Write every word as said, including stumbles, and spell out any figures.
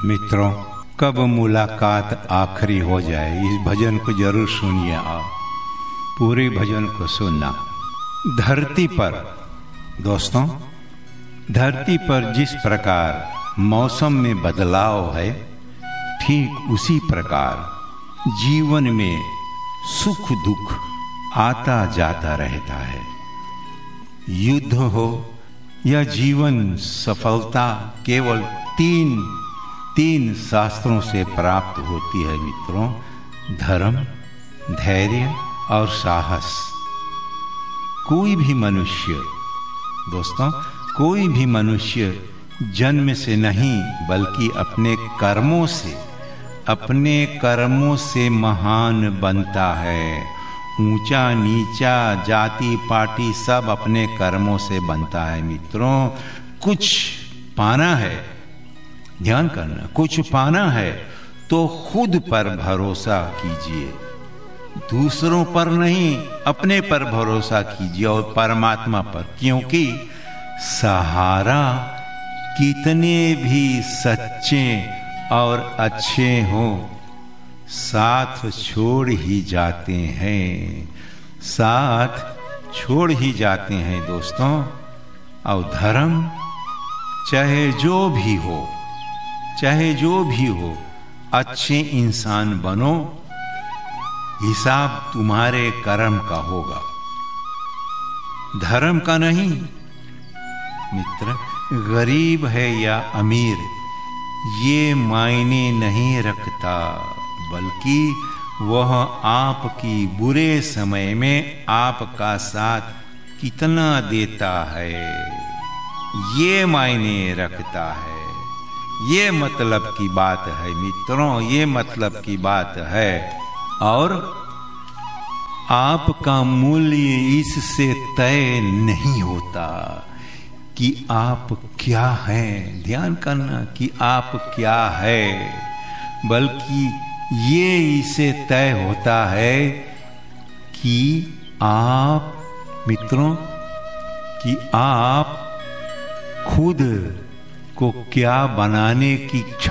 मित्रों, कब मुलाकात आखिरी हो जाए, इस भजन को जरूर सुनिए आप, पूरे भजन को सुनना। धरती पर दोस्तों, धरती पर जिस प्रकार मौसम में बदलाव है, ठीक उसी प्रकार जीवन में सुख दुख आता जाता रहता है। युद्ध हो या जीवन सफलता केवल तीन तीन शास्त्रों से प्राप्त होती है मित्रों, धर्म, धैर्य और साहस। कोई भी मनुष्य दोस्तों कोई भी मनुष्य जन्म से नहीं बल्कि अपने कर्मों से अपने कर्मों से महान बनता है। ऊंचा नीचा जाति पाति सब अपने कर्मों से बनता है मित्रों। कुछ पाना है, ध्यान करना, कुछ पाना है तो खुद पर भरोसा कीजिए, दूसरों पर नहीं, अपने पर भरोसा कीजिए और परमात्मा पर। क्योंकि सहारा कितने भी सच्चे और अच्छे हो, साथ छोड़ ही जाते हैं, साथ छोड़ ही जाते हैं दोस्तों। और धर्म चाहे जो भी हो, चाहे जो भी हो, अच्छे इंसान बनो, हिसाब तुम्हारे कर्म का होगा, धर्म का नहीं। मित्र, गरीब है या अमीर ये मायने नहीं रखता, बल्कि वह आपकी बुरे समय में आपका साथ कितना देता है ये मायने रखता है। ये मतलब की बात है मित्रों, ये मतलब की बात है। और आपका मूल्य इससे तय नहीं होता कि आप क्या हैं, ध्यान करना कि आप क्या है, बल्कि ये इसे तय होता है कि आप मित्रों कि आप खुद को क्या बनाने की